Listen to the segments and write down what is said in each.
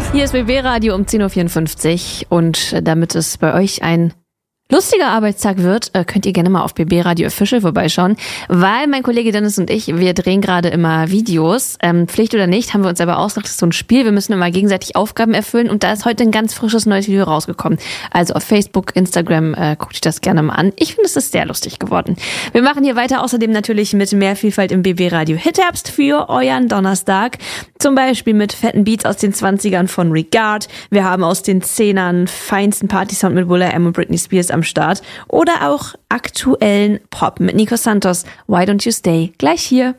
Hier ist BB Radio um 10.54 Uhr und damit es bei euch ein lustiger Arbeitstag wird, könnt ihr gerne mal auf BB Radio Official vorbeischauen, weil mein Kollege Dennis und ich, wir drehen gerade immer Videos. Pflicht oder nicht, haben wir uns aber ausgedacht, das ist so ein Spiel, wir müssen immer gegenseitig Aufgaben erfüllen und da ist heute ein ganz frisches neues Video rausgekommen. Also auf Facebook, Instagram, guckt euch das gerne mal an. Ich finde, es ist sehr lustig geworden. Wir machen hier weiter, außerdem natürlich mit mehr Vielfalt im BB Radio Hitherbst für euren Donnerstag. Zum Beispiel mit fetten Beats aus den 20ern von Regard. Wir haben aus den 10ern feinsten Partysound mit will.i.am und Britney Spears am Start. Oder auch aktuellen Pop mit Nico Santos. Why Don't You Stay? Gleich hier.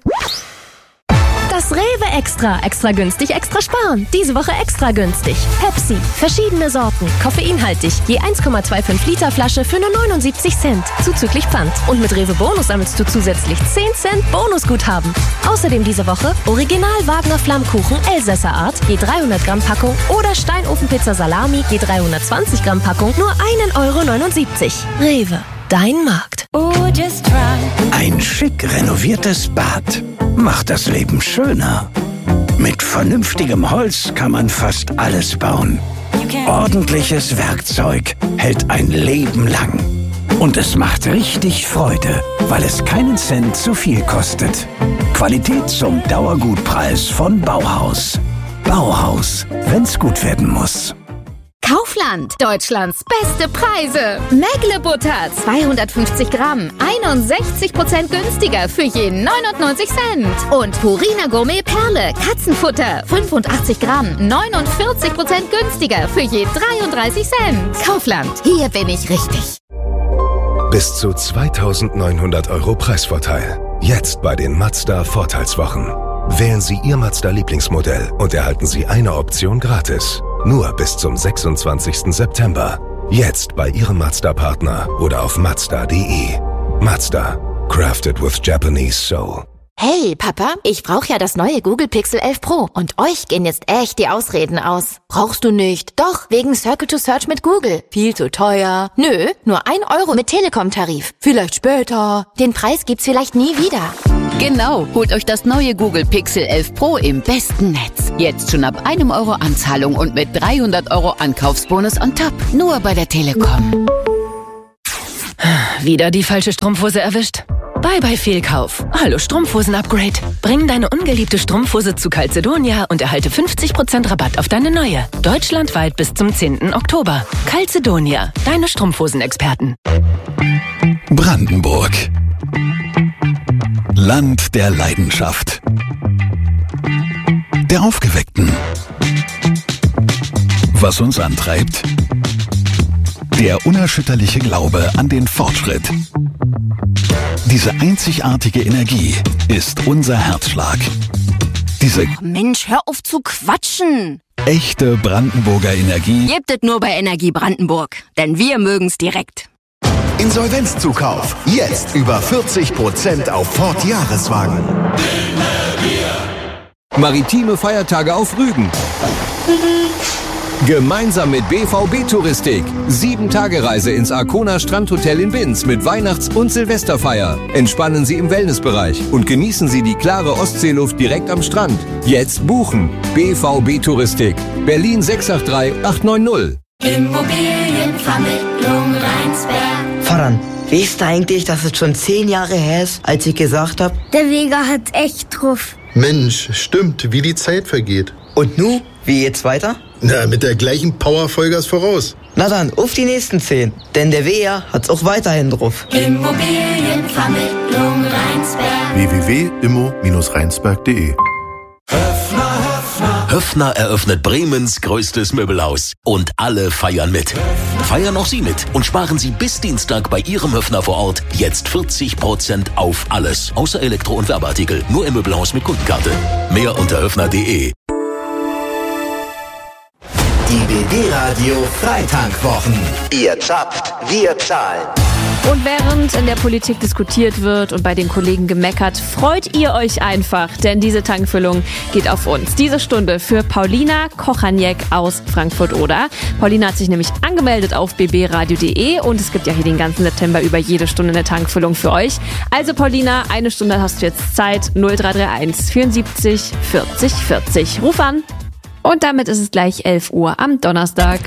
Das Rewe Extra. Extra günstig, extra sparen. Diese Woche extra günstig. Pepsi. Verschiedene Sorten. Koffeinhaltig. Je 1,25 Liter Flasche für nur 79 Cent. Zuzüglich Pfand. Und mit Rewe Bonus sammelst du zusätzlich 10 Cent Bonusguthaben. Außerdem diese Woche Original Wagner Flammkuchen Elsässer Art. Je 300 Gramm Packung. Oder Steinofenpizza Salami. Je 320 Gramm Packung. Nur 1,79 €. Rewe. Dein Markt. Ein schick renoviertes Bad macht das Leben schöner. Mit vernünftigem Holz kann man fast alles bauen. Ordentliches Werkzeug hält ein Leben lang. Und es macht richtig Freude, weil es keinen Cent zu viel kostet. Qualität zum Dauergutpreis von Bauhaus. Bauhaus, wenn's gut werden muss. Kaufland, Deutschlands beste Preise. Mägle-Butter, 250 Gramm, 61% günstiger für je 99 Cent. Und Purina Gourmet Perle, Katzenfutter, 85 Gramm, 49% günstiger für je 33 Cent. Kaufland, hier bin ich richtig. Bis zu 2.900 € Preisvorteil. Jetzt bei den Mazda Vorteilswochen. Wählen Sie Ihr Mazda-Lieblingsmodell und erhalten Sie eine Option gratis. Nur bis zum 26. September. Jetzt bei Ihrem Mazda-Partner oder auf Mazda.de. Mazda. Crafted with Japanese Soul. Hey, Papa, ich brauche ja das neue Google Pixel 11 Pro und euch gehen jetzt echt die Ausreden aus. Brauchst du nicht? Doch, wegen Circle to Search mit Google. Viel zu teuer. Nö, nur 1 € mit Telekom-Tarif. Vielleicht später. Den Preis gibt's vielleicht nie wieder. Genau, holt euch das neue Google Pixel 11 Pro im besten Netz. Jetzt schon ab 1 € Anzahlung und mit 300 € Ankaufsbonus on top. Nur bei der Telekom. Wieder die falsche Strumpfhose erwischt? Bye bye Fehlkauf. Hallo Strumpfhosen-Upgrade. Bring deine ungeliebte Strumpfhose zu Calzedonia und erhalte 50% Rabatt auf deine neue. Deutschlandweit bis zum 10. Oktober. Calzedonia, deine Strumpfhosenexperten. Brandenburg. Land der Leidenschaft. Der Aufgeweckten. Was uns antreibt? Der unerschütterliche Glaube an den Fortschritt. Diese einzigartige Energie ist unser Herzschlag. Diese Mensch, hör auf zu quatschen. echte Brandenburger Energie Gebt es nur bei Energie Brandenburg, denn wir mögen's direkt. Insolvenzzukauf. Jetzt über 40% auf Ford Jahreswagen. Maritime Feiertage auf Rügen. Gemeinsam mit BVB Touristik. 7-Tage-Reise ins Arkona Strandhotel in Binz mit Weihnachts- und Silvesterfeier. Entspannen Sie im Wellnessbereich und genießen Sie die klare Ostseeluft direkt am Strand. Jetzt buchen. BVB Touristik. Berlin 683 890. Immobilienvermittlung Rheinsberg. Vater, weißt du eigentlich, dass es schon 10 Jahre her ist, als ich gesagt habe? Der Vega hat echt drauf. Mensch, stimmt, wie die Zeit vergeht. Und nu, wie geht's weiter? Na, mit der gleichen Power Vollgas voraus. Na dann, auf die nächsten 10. Denn der Vega hat's auch weiterhin drauf. Immobilienvermittlung Rheinsberg. www.immo-rheinsberg.de. Höffner eröffnet Bremens größtes Möbelhaus. Und alle feiern mit. Feiern auch Sie mit und sparen Sie bis Dienstag bei Ihrem Höffner vor Ort jetzt 40% auf alles. Außer Elektro- und Werbeartikel. Nur im Möbelhaus mit Kundenkarte. Mehr unter höffner.de. Die BB Radio Freitankwwochen. Ihr zappt, wir zahlen. Und während in der Politik diskutiert wird und bei den Kollegen gemeckert, freut ihr euch einfach, denn diese Tankfüllung geht auf uns. Diese Stunde für Paulina Kochaniek aus Frankfurt-Oder. Paulina hat sich nämlich angemeldet auf bbradio.de und es gibt ja hier den ganzen September über jede Stunde eine Tankfüllung für euch. Also Paulina, 1 Stunde hast du jetzt Zeit. 0331 74 40 40. Ruf an. Und damit ist es gleich 11 Uhr am Donnerstag.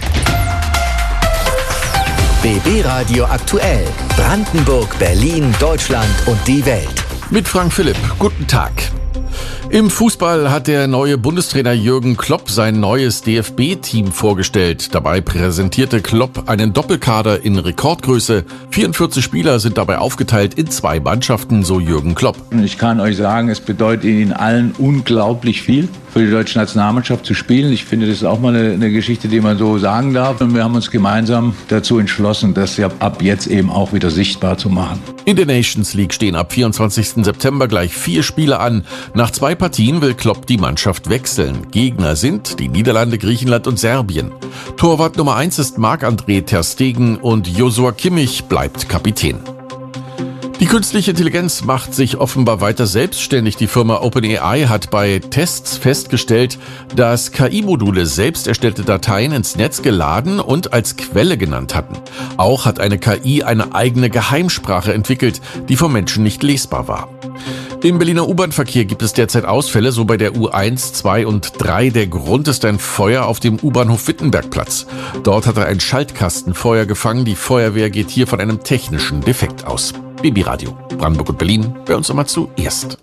BB Radio aktuell. Brandenburg, Berlin, Deutschland und die Welt. Mit Frank Philipp. Guten Tag. Im Fußball hat der neue Bundestrainer Jürgen Klopp sein neues DFB-Team vorgestellt. Dabei präsentierte Klopp einen Doppelkader in Rekordgröße. 44 Spieler sind dabei aufgeteilt in 2 Mannschaften, so Jürgen Klopp. Ich kann euch sagen, es bedeutet Ihnen allen unglaublich viel, für die deutsche Nationalmannschaft zu spielen. Ich finde, das ist auch mal eine Geschichte, die man so sagen darf. Und wir haben uns gemeinsam dazu entschlossen, das ja ab jetzt eben auch wieder sichtbar zu machen. In der Nations League stehen ab 24. September gleich 4 Spiele an. Nach 2 Partien will Klopp die Mannschaft wechseln. Gegner sind die Niederlande, Griechenland und Serbien. Torwart Nummer 1 ist Marc-André ter Stegen und Joshua Kimmich bleibt Kapitän. Die künstliche Intelligenz macht sich offenbar weiter selbstständig. Die Firma OpenAI hat bei Tests festgestellt, dass KI-Module selbst erstellte Dateien ins Netz geladen und als Quelle genannt hatten. Auch hat eine KI eine eigene Geheimsprache entwickelt, die vom Menschen nicht lesbar war. Im Berliner U-Bahn-Verkehr gibt es derzeit Ausfälle, so bei der U1, 2 und 3. Der Grund ist ein Feuer auf dem U-Bahnhof Wittenbergplatz. Dort hat ein Schaltkasten Feuer gefangen. Die Feuerwehr geht hier von einem technischen Defekt aus. BB Radio, Brandenburg und Berlin, bei uns immer zuerst.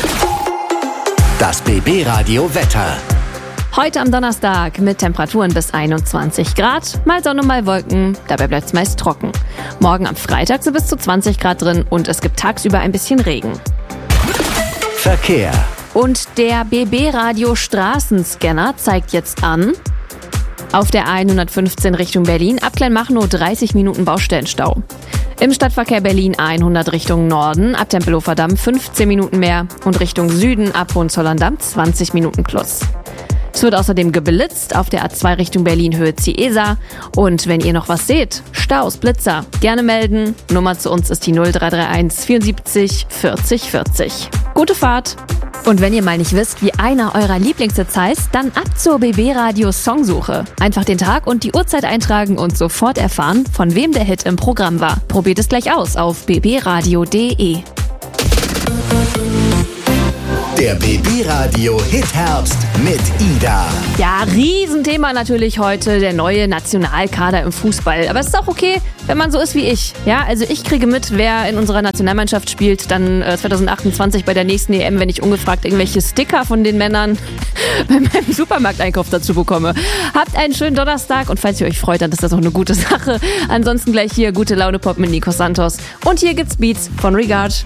Das BB Radio Wetter. Heute am Donnerstag mit Temperaturen bis 21 Grad, mal Sonne, mal Wolken, dabei bleibt es meist trocken. Morgen am Freitag sind bis zu 20 Grad drin und es gibt tagsüber ein bisschen Regen. Verkehr. Und der BB Radio Straßenscanner zeigt jetzt an: auf der A115 Richtung Berlin, ab Kleinmachnow 30 Minuten Baustellenstau. Im Stadtverkehr Berlin A100 Richtung Norden, ab Tempelhofer Damm 15 Minuten mehr und Richtung Süden ab Hohenzollern-Damm 20 Minuten plus. Es wird außerdem geblitzt auf der A2 Richtung Berlin Höhe Ciesa. Und wenn ihr noch was seht, Staus, Blitzer, gerne melden. Nummer zu uns ist die 0331 74 40 40. Gute Fahrt! Und wenn ihr mal nicht wisst, wie einer eurer Lieblingshits heißt, dann ab zur BB Radio Songsuche. Einfach den Tag und die Uhrzeit eintragen und sofort erfahren, von wem der Hit im Programm war. Probiert es gleich aus auf bbradio.de. Der BB Radio Hit Herbst mit Ida. Ja, Riesenthema natürlich heute, der neue Nationalkader im Fußball. Aber es ist auch okay, wenn man so ist wie ich. Ja, also ich kriege mit, wer in unserer Nationalmannschaft spielt, dann 2028 bei der nächsten EM, wenn ich ungefragt irgendwelche Sticker von den Männern bei meinem Supermarkteinkauf dazu bekomme. Habt einen schönen Donnerstag und falls ihr euch freut, dann ist das auch eine gute Sache. Ansonsten gleich hier gute Laune Pop mit Nico Santos. Und hier gibt's Beats von Regard.